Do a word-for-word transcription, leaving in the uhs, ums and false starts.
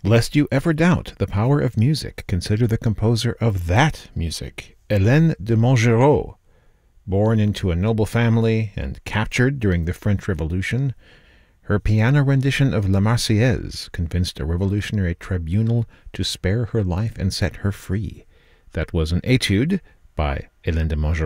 Lest you ever doubt the power of music, consider the composer of that music, Hélène de Montgeroux. Born into a noble family and captured during the French Revolution, her piano rendition of La Marseillaise convinced a revolutionary tribunal to spare her life and set her free. That was an etude by Hélène de Montgeroux.